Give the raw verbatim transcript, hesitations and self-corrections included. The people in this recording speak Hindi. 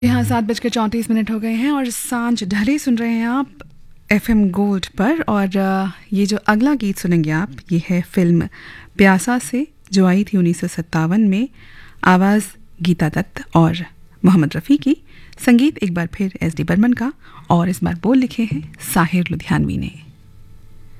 यहाँ सात बज के चौंतीस मिनट हो गए हैं और सांझ ढले सुन रहे हैं आप एफएम गोल्ड पर। और ये जो अगला गीत सुनेंगे आप, ये है फिल्म प्यासा से, जो आई थी उन्नीस सौ सत्तावन में। आवाज़ गीता दत्त और मोहम्मद रफ़ी की, संगीत एक बार फिर एस डी बर्मन का, और इस बार बोल लिखे हैं साहिर लुधियानवी ने।